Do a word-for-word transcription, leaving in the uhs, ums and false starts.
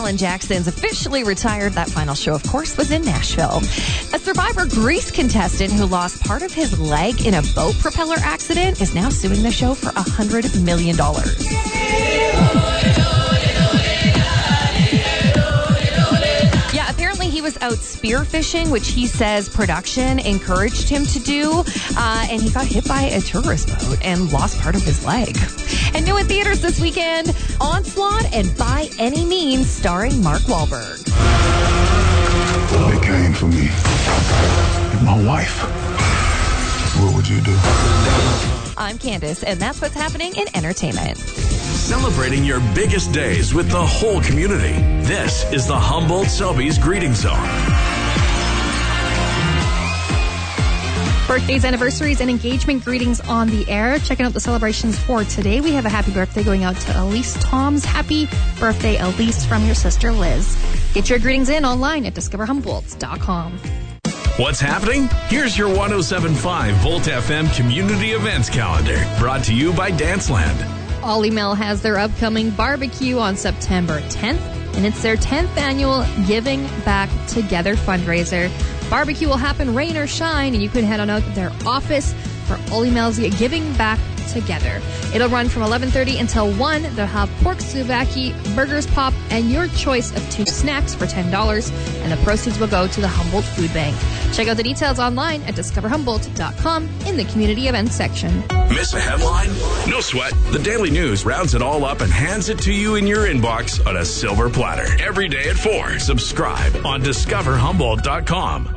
Alan Jackson's officially retired. That final show, of course, was in Nashville. A Survivor Grease contestant who lost part of his leg in a boat propeller accident is now suing the show for one hundred million dollars. Yeah, apparently he was out spearfishing, which he says production encouraged him to do, uh, and he got hit by a tourist boat and lost part of his leg. And new in theaters this weekend, Onslaught and By Any Means, starring Mark Wahlberg. They came for me. You're my wife. What would you do? I'm Candace, and that's what's happening in entertainment. Celebrating your biggest days with the whole community. This is the Humboldt Sobeys Greeting Zone. Birthdays, anniversaries, and engagement greetings on the air. Checking out the celebrations for today. We have a happy birthday going out to Elise Toms. Happy birthday, Elise, from your sister Liz. Get your greetings in online at discover humboldt dot com. What's happening? Here's your one oh seven point five Volt F M community events calendar, brought to you by Danceland. Ollie Mill has their upcoming barbecue on September tenth, and it's their tenth annual Giving Back Together fundraiser. Barbecue will happen rain or shine, and you can head on out to their office for Ollie Mill's Giving Back Together. It'll run from eleven thirty until one. They'll have pork souvlaki, burgers pop, and your choice of two snacks for ten dollars, and the proceeds will go to the Humboldt Food Bank. Check out the details online at discover humboldt dot com in the community events section. Miss a headline? No sweat. The Daily News rounds it all up and hands it to you in your inbox on a silver platter. Every day at four. Subscribe on discover humboldt dot com.